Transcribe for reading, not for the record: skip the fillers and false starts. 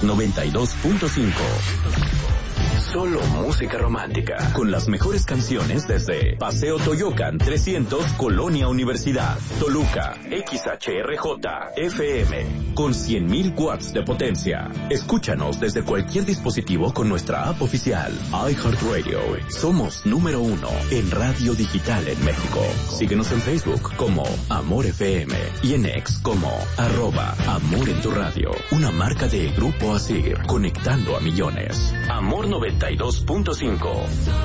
92.5. Solo música romántica. Con las mejores canciones desde Paseo Toyocan 300, Colonia Universidad, Toluca, XHRJ, FM, con 100.000 watts de potencia. Escúchanos desde cualquier dispositivo con nuestra app oficial, iHeartRadio. Somos número 1 en radio digital en México. Síguenos en Facebook como Amor FM y en X como @Amor en tu radio. Una marca de Grupo Asir, conectando a millones. Amor 92.5.